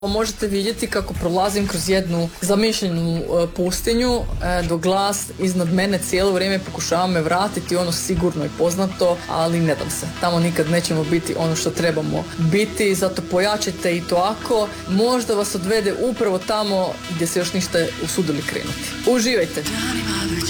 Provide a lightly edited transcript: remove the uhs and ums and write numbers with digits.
Možete vidjeti kako prolazim kroz jednu zamišljenu pustinju, dok glas iznad mene cijelo vrijeme pokušava me vratiti ono sigurno i poznato, ali ne dam se. Tamo nikad nećemo biti ono što trebamo biti, zato pojačajte i to ako možda vas odvede upravo tamo gdje se još niste usudili krenuti. Uživajte!